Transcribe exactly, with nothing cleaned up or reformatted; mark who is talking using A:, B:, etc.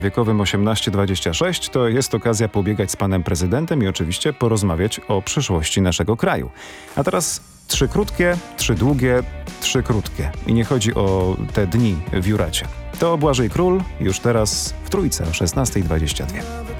A: wiekowym osiemnaście dwadzieścia sześć to jest okazja pobiegać z panem prezydentem i oczywiście porozmawiać o przyszłości naszego kraju. A teraz trzy krótkie, trzy długie, trzy krótkie. I nie chodzi o te dni w Juracie. To Błażej Król już teraz w Trójce o szesnasta dwadzieścia dwa.